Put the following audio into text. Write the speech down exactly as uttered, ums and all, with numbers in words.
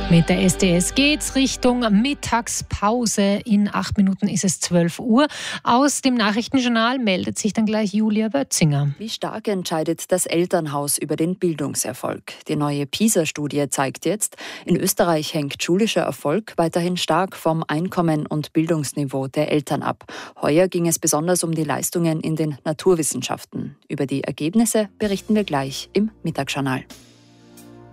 Mit der S D S geht's Richtung Mittagspause. In acht Minuten ist es zwölf Uhr. Aus dem Nachrichtenjournal meldet sich dann gleich Julia Wötzinger. Wie stark entscheidet das Elternhaus über den Bildungserfolg? Die neue PISA-Studie zeigt jetzt, in Österreich hängt schulischer Erfolg weiterhin stark vom Einkommen und Bildungsniveau der Eltern ab. Heuer ging es besonders um die Leistungen in den Naturwissenschaften. Über die Ergebnisse berichten wir gleich im Mittagsjournal.